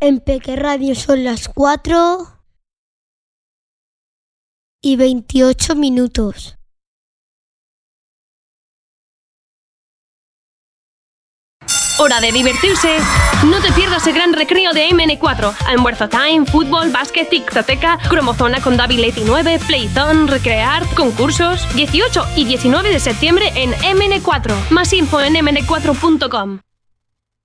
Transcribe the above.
En Peque Radio son las 4:28. Hora de divertirse. No te pierdas el gran recreo de MN4. Almuerzo time, fútbol, básquet, tictoteca, cromozona con David Leti 9, Playzone, Recrear, concursos. 18 y 19 de septiembre en MN4. Más info en mn4.com.